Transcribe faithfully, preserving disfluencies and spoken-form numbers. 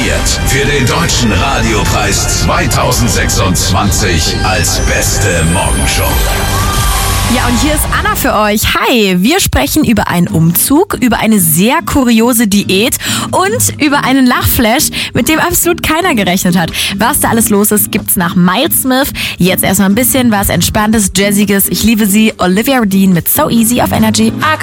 nominiert für den Deutschen Radiopreis zweitausendsechsundzwanzig als beste Morgenshow. Ja, und hier ist Anna für euch. Hi, wir sprechen über einen Umzug, über eine sehr kuriose Diät und über einen Lachflash, mit dem absolut keiner gerechnet hat. Was da alles los ist, gibt's nach Miles Smith. Jetzt erstmal ein bisschen was Entspanntes, Jazziges. Ich liebe sie, Olivia Rodin mit So Easy auf Energy.